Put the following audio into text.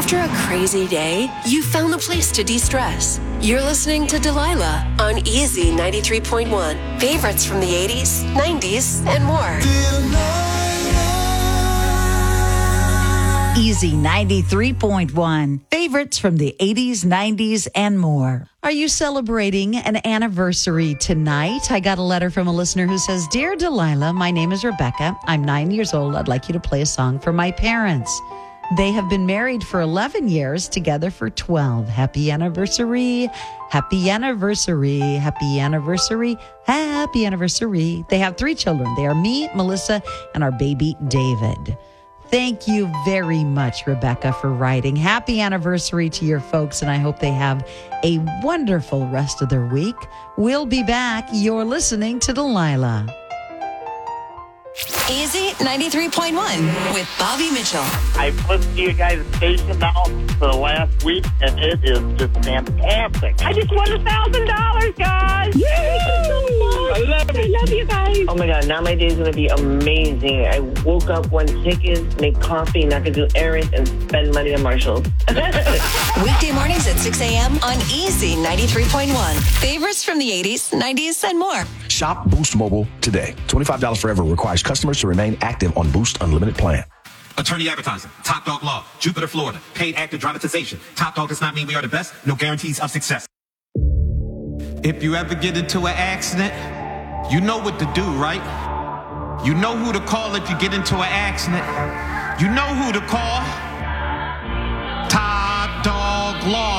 After a crazy day, you found the place to de-stress. You're listening to Delilah on Easy 93.1. Favorites from the 80s, 90s, and more. Easy 93.1. Favorites from the 80s, 90s, and more. Are you celebrating an anniversary tonight? I got a letter from a listener who says, Dear Delilah, my name is Rebecca. I'm 9 years old. I'd like you to play a song for my parents. They have been married for 11 years, together for 12. Happy anniversary. Happy anniversary. Happy anniversary. Happy anniversary. They have 3 children. They are me, Melissa, and our baby, David. Thank you very much, Rebecca, for writing. Happy anniversary to your folks, and I hope they have a wonderful rest of their week. We'll be back. You're listening to Delilah. Easy 93.1 with Bobby Mitchell. I've listened to you guys' station now for the last week, and it is just fantastic. I just won $1,000, guys. Yay! Thank you so much. I love it. I love you guys. Oh my God, now my day is going to be amazing. I woke up, won tickets, make coffee, and I could do errands and spend money on Marshalls. Weekday mornings at 6 a.m. on Easy 93.1. Favorites from the 80s, 90s, and more. Shop Boost Mobile today. $25 forever requires customers to remain active on Boost Unlimited plan. Attorney advertising, Top Dog Law, Jupiter, Florida, paid actor dramatization. Top Dog does not mean we are the best, no guarantees of success. If you ever get into an accident, you know what to do, right? You know who to call if you get into an accident. You know who to call. Top Dog Law.